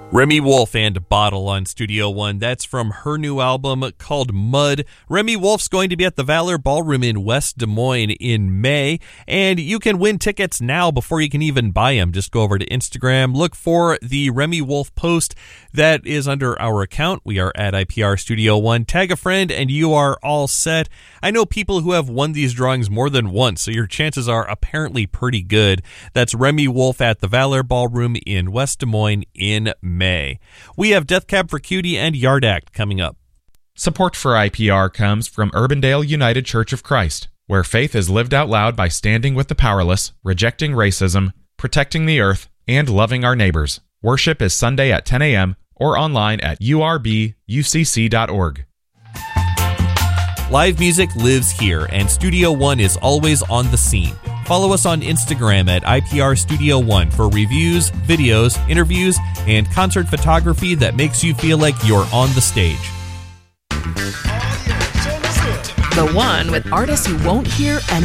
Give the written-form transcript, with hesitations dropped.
Remi Wolf and Bottle on Studio One. That's from her new album called Mud. Remi Wolf's going to be at the Valor Ballroom in West Des Moines in May, and you can win tickets now before you can even buy them. Just go over to Instagram, look for the Remi Wolf post that is under our account. We are at IPR Studio One. Tag a friend and you are all set. I know people who have won these drawings more than once, so your chances are apparently pretty good. That's Remi Wolf at the Valor Ballroom in West Des Moines in May. We have Death Cab for Cutie and Yard Act coming up. Support for IPR comes from Urbandale United Church of Christ, where faith is lived out loud by standing with the powerless, rejecting racism, protecting the earth, and loving our neighbors. Worship is Sunday at 10 a.m. or online at urbucc.org. Live music lives here, and Studio One is always on the scene. Follow us on Instagram at IPR Studio One for reviews, videos, interviews, and concert photography that makes you feel like you're on the stage. The One with artists you won't hear